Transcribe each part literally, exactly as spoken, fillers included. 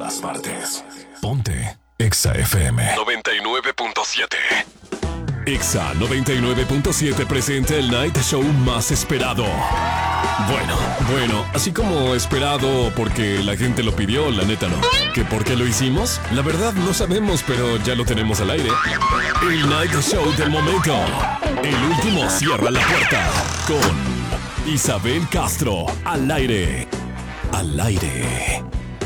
todas partes. Ponte Exa F M noventa y nueve punto siete. Exa noventa y nueve punto siete presenta el Night Show más esperado. Bueno, bueno, así como esperado porque la gente lo pidió, la neta no. ¿Que por qué lo hicimos? La verdad no sabemos, pero ya lo tenemos al aire. El Night Show del momento. El último cierra la puerta con Isabel Castro al aire. Al aire.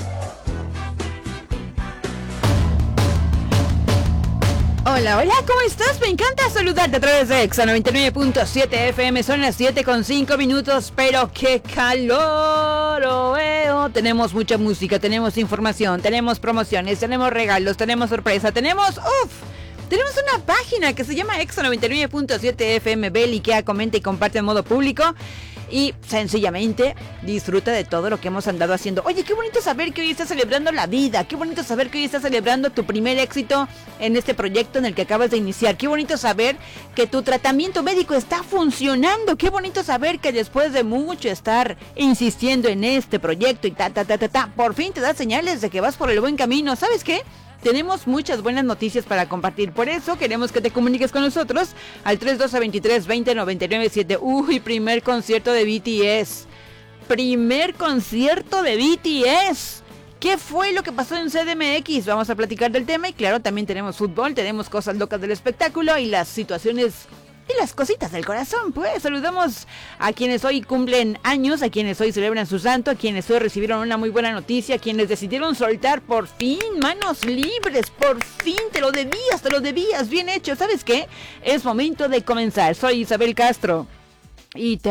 Hola, hola, ¿cómo estás? Me encanta saludarte a través de Exa noventa y nueve punto siete F M. Son las siete con cinco minutos, pero qué calor, oh, eh, oh. Tenemos mucha música, tenemos información, tenemos promociones, tenemos regalos, tenemos sorpresa, tenemos... ¡Uf! Tenemos una página que se llama Exa noventa y nueve punto siete F M. Ve, likea, comenta y comparte en modo público. Y sencillamente disfruta de todo lo que hemos andado haciendo. Oye, qué bonito saber que hoy estás celebrando la vida. Qué bonito saber que hoy estás celebrando tu primer éxito en este proyecto en el que acabas de iniciar. Qué bonito saber que tu tratamiento médico está funcionando. Qué bonito saber que después de mucho estar insistiendo en este proyecto y ta, ta, ta, ta, ta, por fin te das señales de que vas por el buen camino. ¿Sabes qué? Tenemos muchas buenas noticias para compartir. Por eso queremos que te comuniques con nosotros al tres dos dos, veintitrés veinte, noventa y nueve siete. Uy, primer concierto de B T S. Primer concierto de B T S. ¿Qué fue lo que pasó en C D M X? Vamos a platicar del tema y claro, también tenemos fútbol, tenemos cosas locas del espectáculo y las situaciones... y las cositas del corazón. Pues saludamos a quienes hoy cumplen años, a quienes hoy celebran su santo, a quienes hoy recibieron una muy buena noticia, a quienes decidieron soltar por fin, manos libres, por fin, te lo debías, te lo debías, bien hecho. ¿Sabes qué? Es momento de comenzar. Soy Isabel Castro y te